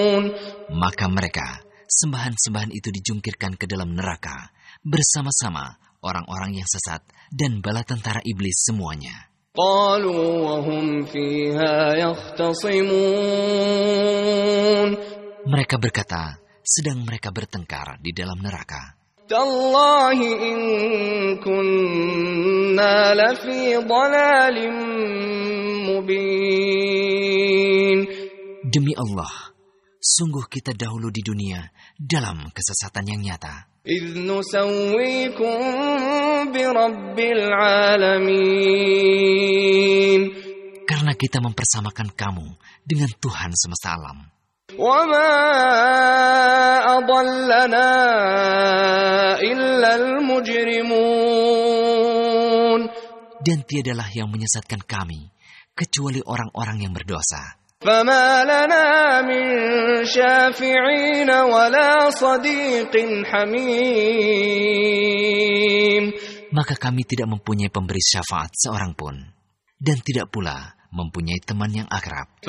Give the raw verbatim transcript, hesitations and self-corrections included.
Maka mereka, sembahan-sembahan itu dijungkirkan ke dalam neraka bersama-sama orang-orang yang sesat dan bala tentara iblis semuanya. قالوا وهم فيها يختصمون. Mereka berkata, sedang mereka bertengkar di dalam neraka. تالله إن كنا لفي ضلال مبين. Demi Allah, sungguh kita dahulu di dunia dalam kesesatan yang nyata. إذ نسويكم برب العالمين. Karena kita mempersamakan kamu dengan Tuhan semesta alam. وما أضلنا إلا المجرمون. Dan tiadalah yang menyesatkan kami kecuali orang-orang yang berdosa. فما لنا من شافعين ولا صديق حميم. Maka kami tidak mempunyai pemberi syafaat seorang pun, dan tidak pula mempunyai teman yang akrab.